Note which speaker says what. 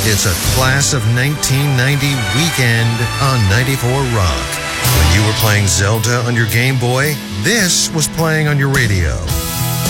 Speaker 1: It's a class of 1990 weekend on 94 Rock. When you were playing Zelda on your Game Boy, this was playing on your radio.